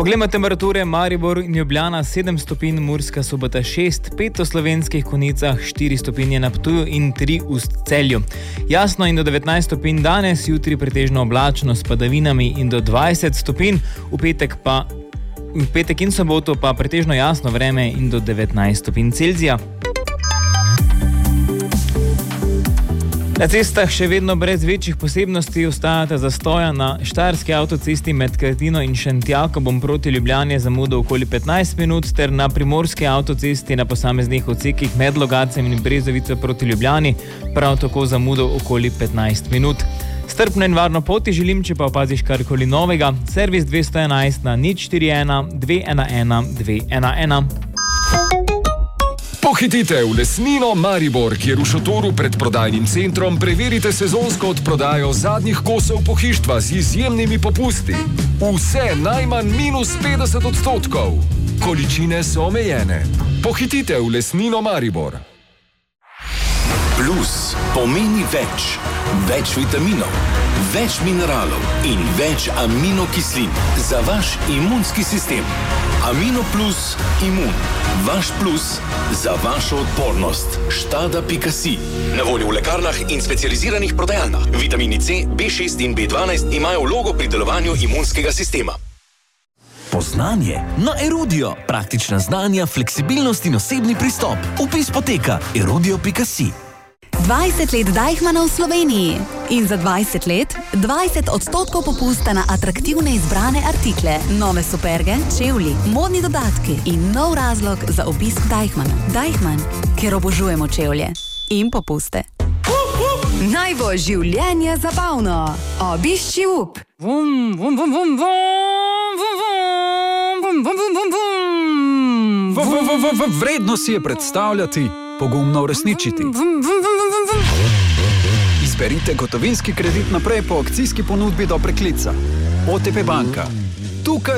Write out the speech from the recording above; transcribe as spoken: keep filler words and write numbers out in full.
Poglejmo temperature: Maribor in Ljubljana sedem stopinj, Murska Sobota šest, pet v Slovenskih Konjicah, štiri stopinje na Ptuju in tri v Celju. Jasno in do devetnajst stopinj danes, jutri pretežno oblačno s padavinami in do dvajset stopinj, v petek pa v petek in soboto pa pretežno jasno vreme in do devetnajst stopinj Celzija. Na cestah še vedno brez večjih posebnosti ostajata zastoja na štajerski avtocesti med Kratino in Šentjakobom proti Ljubljani zamudo okoli petnajst minut ter na primorski avtocesti na posameznih odsekih med Logatcem in Brezovico proti Ljubljani prav tako zamudo okoli petnajst minut. Strpno in varno poti želim, če pa opaziš karkoli novega, servis dvesto enajst na nič štiri ena dve ena ena dve ena ena. Pohitite v Lesnino Maribor, kjer v šotoru pred prodajnim centrom preverite sezonsko odprodajo zadnjih kosov pohištva z izjemnimi popusti. Vse najmanj minus petdeset odstotkov. Količine so omejene. Pohitite v Lesnino Maribor. Plus pomeni več. Več vitaminov, več mineralov in več aminokislin za vaš imunski sistem. Amino plus imun. Vaš plus za vašo odpornost. Štada pika si. Na voljo v lekarnah in specializiranih prodajalnah. Vitamini C, B šest in B dvanajst imajo vlogo pri delovanju imunskega sistema. Poznanje na Erudio. Praktična znanja, fleksibilnost in osebni pristop. Vpis poteka erudio pika si. dvajset let Deichmanna v Sloveniji in za dvajset let dvajset odstotkov popusta na atraktivne izbrane artikle, nove superge, čevlji, modni dodatki in nov razlog za obisk Deichmanna. Deichmann, ker obožujemo čevlje in popuste. Naj bo življenje zabavno. Obišči up. Vum, vum, vum, vum, vum, vum, vum, vum, vum, vum, vum. Vredno si je predstavljati, pogumno uresničiti. Izberite gotovinski kredit naprej po akcijski ponudbi do preklica. O T P banka. Tukaj